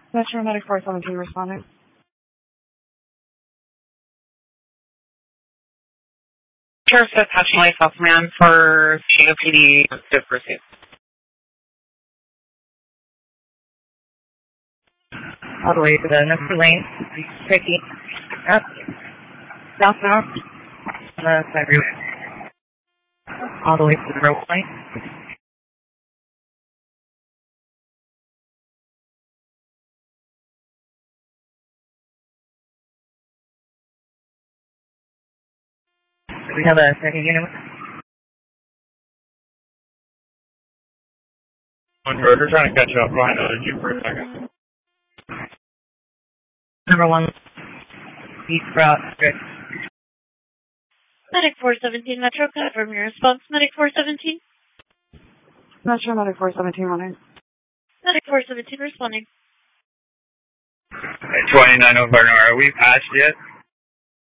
Metro Medic 417 responding. Sheriff says Hatching Life Health Man for COPD to proceed. All the way to the next lane, picking up southbound on the side route. All the way to the roadway. We have a second unit. We're trying to catch up behind other Jeep for a second. Number 1, East Route, good. Medic 417 Metro, confirm your response. Medic 417. Metro Medic 417 running. Medic 417 responding. 29 over, are we patched yet?